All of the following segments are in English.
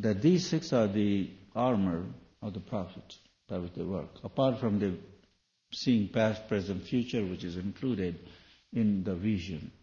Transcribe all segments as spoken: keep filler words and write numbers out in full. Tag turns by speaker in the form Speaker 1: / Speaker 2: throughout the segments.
Speaker 1: that these six are the armor of the prophet, by which they work. Apart from the seeing past, present, future, which is included in the vision.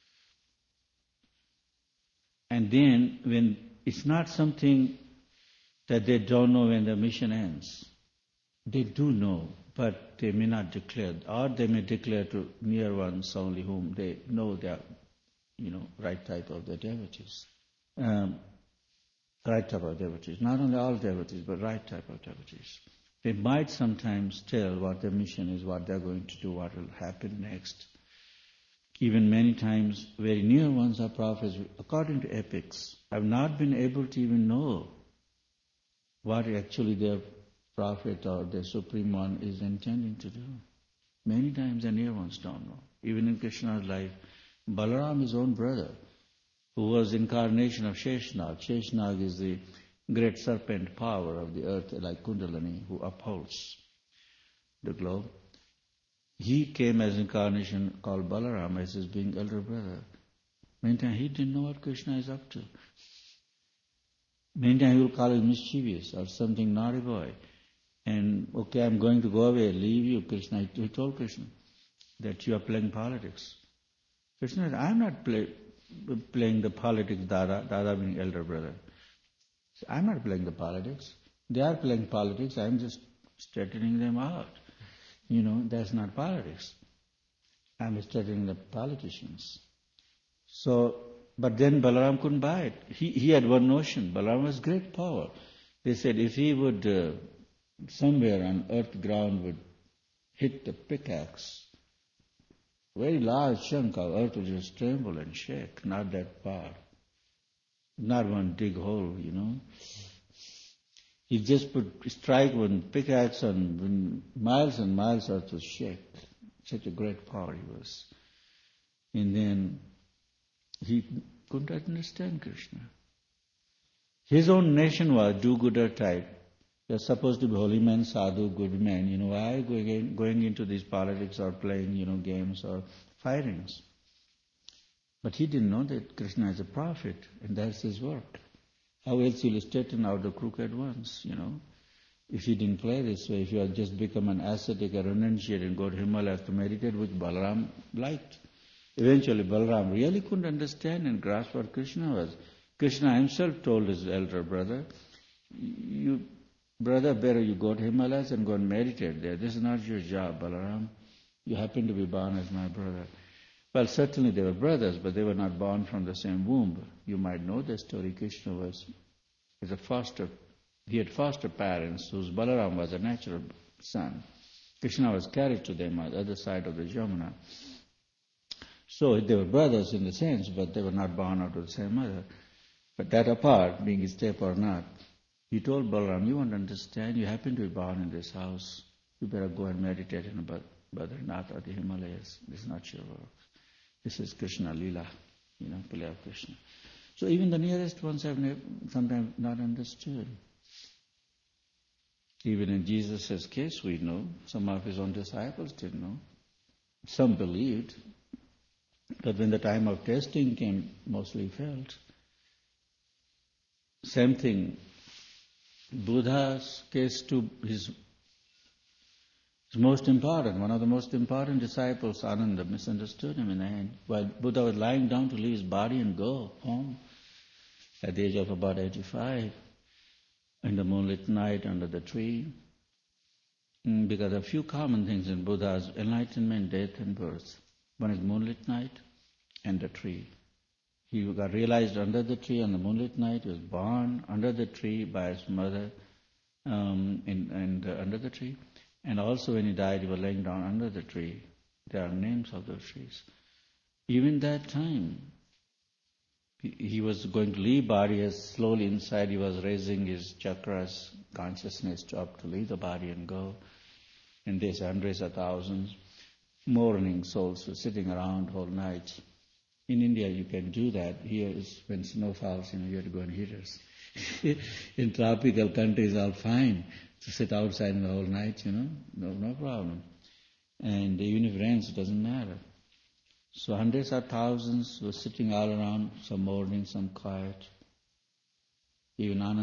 Speaker 1: And then when it's not something that they don't know when the mission ends. They do know, but they may not declare, or they may declare to near ones only whom they know they are, you know, right type of the devotees. Um, right type of devotees. Not only all devotees, but right type of devotees. They might sometimes tell what their mission is, what they're going to do, what will happen next. Even many times, very near ones are prophets, according to epics, have not been able to even know what actually their prophet or their supreme one is intending to do. Many times the near ones don't know. Even in Krishna's life, Balaram, his own brother, who was incarnation of Sheshnag. Sheshnag is the great serpent power of the earth, like Kundalini, who upholds the globe. He came as incarnation called Balaram, as his being elder brother. Many times he didn't know what Krishna is up to. Many times he will call him mischievous or something naughty boy. And, okay, I'm going to go away, leave you, Krishna. He told Krishna that you are playing politics. Krishna said, I'm not play, playing the politics, Dada, Dada being elder brother. So I'm not playing the politics. They are playing politics, I'm just straightening them out. You know, that's not politics. I'm straightening the politicians. So, but then Balaram couldn't buy it. He, he had one notion. Balaram was great power. They said if he would, uh, somewhere on earth ground would hit the pickaxe, very large chunk of earth would just tremble and shake, not that far. Not one dig hole, you know. He just put strike one pickaxe and miles and miles earth would shake. Such a great power he was. And then he couldn't understand Krishna. His own nation was do-gooder type. They're supposed to be holy men, sadhu, good men. You know, why going, going into these politics or playing, you know, games or firings? But he didn't know that Krishna is a prophet, and that's his work. How else will he straighten out the crooked ones, you know? If he didn't play this way, if you had just become an ascetic or renunciate and go to Himalayas to meditate, which Balaram liked. Eventually Balaram really couldn't understand and grasp what Krishna was. Krishna himself told his elder brother, you, brother, better you go to Himalayas and go and meditate there. This is not your job, Balaram. You happen to be born as my brother. Well, certainly they were brothers, but they were not born from the same womb. You might know the story. Krishna was, was a foster, he had foster parents whose Balaram was a natural son. Krishna was carried to them on the other side of the Jamuna. So they were brothers in the sense, but they were not born out of the same mother. But that apart, being his step or not, he told Balaram, you won't understand, you happen to be born in this house. You better go and meditate in Badrinath or the Himalayas. This is not your work. This is Krishna Leela, you know, play of Krishna. So even the nearest ones have never, sometimes not understood. Even in Jesus' case, we know, some of his own disciples didn't know. Some believed, but when the time of testing came, mostly failed. Same thing, Buddha's case too, his most important, one of the most important disciples, Ananda, misunderstood him in the end. While Buddha was lying down to leave his body and go home at the age of about eighty-five, in the moonlit night under the tree, because there are a few common things in Buddha's enlightenment, death and birth. One is moonlit night and the tree. He got realized under the tree on the moonlit night. He was born under the tree by his mother um, in, and uh, under the tree. And also when he died, he was laying down under the tree. There are names of those trees. Even that time, he, he was going to leave body as slowly inside he was raising his chakras, consciousness up to leave the body and go. And there's hundreds of thousands mourning souls were sitting around whole night. In India, you can do that. Here is when snow falls, you know, you have to go on heaters. In tropical countries, all fine to sit outside in the whole night, you know, no, no problem. And even if it rains, it doesn't matter. So hundreds of thousands were sitting all around, some mourning, some quiet. Even Ananda